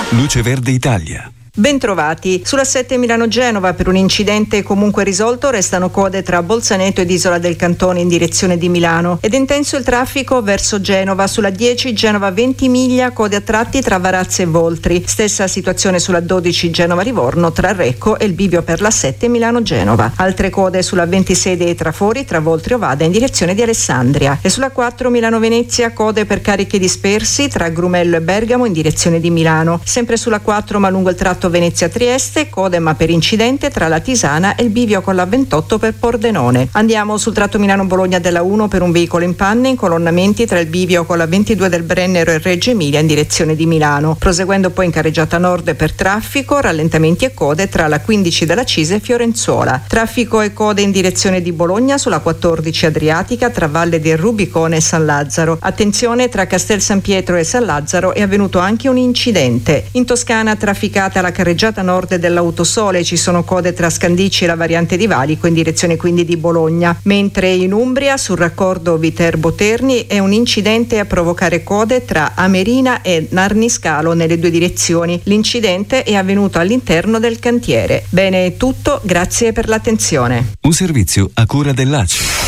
Luce Verde Italia. Bentrovati. Sulla 7 Milano-Genova, per un incidente comunque risolto, restano code tra Bolzaneto ed Isola del Cantone in direzione di Milano ed è intenso il traffico verso Genova. Sulla 10 Genova Ventimiglia, code a tratti tra Varazze e Voltri. Stessa situazione sulla 12 Genova-Livorno tra Recco e il bivio per la 7 Milano-Genova. Altre code sulla 26 dei Trafori tra Voltri e Ovada in direzione di Alessandria. E sulla 4 Milano-Venezia, code per carichi dispersi tra Grumello e Bergamo in direzione di Milano. Sempre sulla 4 ma lungo il tratto Venezia-Trieste, code ma per incidente tra la Tisana e il bivio con la 28 per Pordenone. Andiamo sul tratto Milano-Bologna della 1 per un veicolo in panne, incolonnamenti tra il bivio con la 22 del Brennero e Reggio Emilia in direzione di Milano. Proseguendo poi in carreggiata nord per traffico, rallentamenti e code tra la 15 della Cise e Fiorenzuola. Traffico e code in direzione di Bologna sulla 14 Adriatica tra Valle del Rubicone e San Lazzaro. Attenzione, tra Castel San Pietro e San Lazzaro è avvenuto anche un incidente. In Toscana trafficata la carreggiata nord dell'Autosole, ci sono code tra Scandicci e la variante di Valico in direzione quindi di Bologna, mentre in Umbria sul raccordo Viterbo-Terni è un incidente a provocare code tra Amerina e Narniscalo nelle due direzioni. L'incidente è avvenuto all'interno del cantiere. Bene, è tutto, grazie per l'attenzione. Un servizio a cura dell'ACI.